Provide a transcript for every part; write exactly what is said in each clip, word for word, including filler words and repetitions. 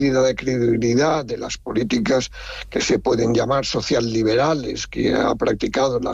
de credibilidad de las políticas que se pueden llamar socialliberales que ha practicado la,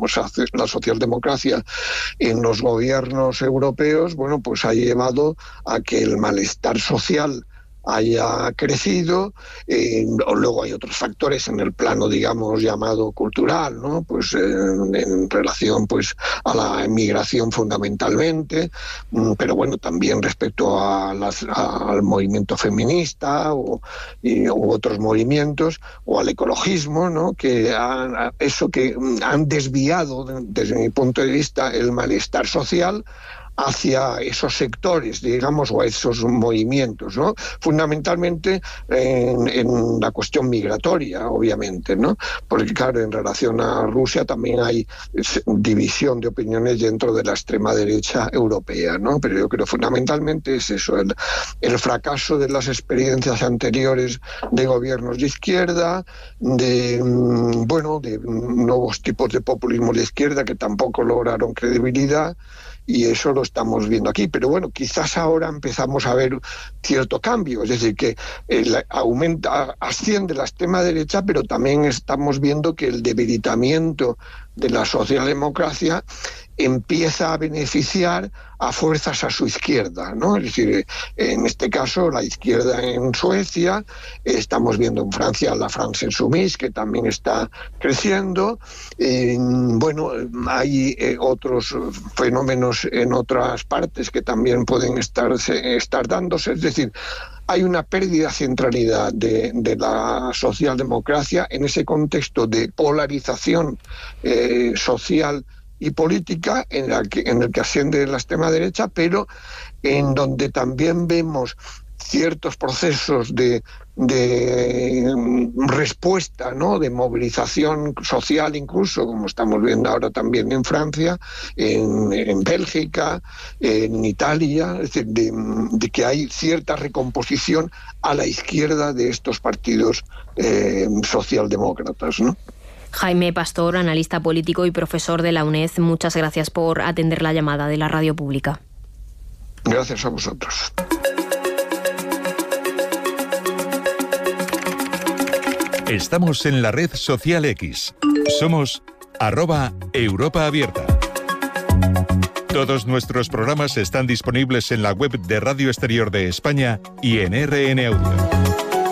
la socialdemocracia en los gobiernos europeos, bueno, pues ha llevado a que el malestar social haya crecido. Eh, luego hay otros factores en el plano, digamos, llamado cultural, ¿no? Pues eh, en relación, pues, a la inmigración fundamentalmente, pero bueno, también respecto a las, a, al movimiento feminista o y, u otros movimientos, o al ecologismo, ¿no? Que han, eso que han desviado, desde mi punto de vista, el malestar social hacia esos sectores, digamos, o a esos movimientos, ¿no? Fundamentalmente en, en la cuestión migratoria, obviamente, ¿no? Porque, claro, en relación a Rusia también hay división de opiniones dentro de la extrema derecha europea, ¿no? Pero yo creo fundamentalmente es eso, el, el fracaso de las experiencias anteriores de gobiernos de izquierda, de, bueno, de nuevos tipos de populismo de izquierda que tampoco lograron credibilidad. Y eso lo estamos viendo aquí. Pero bueno, quizás ahora empezamos a ver cierto cambio, es decir, que el aumenta, asciende la extrema derecha, pero también estamos viendo que el debilitamiento de la socialdemocracia empieza a beneficiar a fuerzas a su izquierda, ¿no? Es decir, en este caso la izquierda en Suecia, estamos viendo en Francia la France Insoumise, que también está creciendo. Eh, bueno, hay eh, otros fenómenos en otras partes que también pueden estar, estar dándose, es decir, hay una pérdida de centralidad de, de la socialdemocracia en ese contexto de polarización eh, social y política en, la que, en el que asciende la extrema derecha, pero en donde también vemos ciertos procesos de, de respuesta, ¿no? De movilización social incluso, como estamos viendo ahora también en Francia, en, en Bélgica, en Italia, es decir, de, de que hay cierta recomposición a la izquierda de estos partidos eh, socialdemócratas, ¿no? Jaime Pastor, analista político y profesor de la UNED, muchas gracias por atender la llamada de la Radio Pública. Gracias a vosotros. Estamos en la red social X. Somos arroba Europa Abierta. Todos nuestros programas están disponibles en la web de Radio Exterior de España y en R N Audio.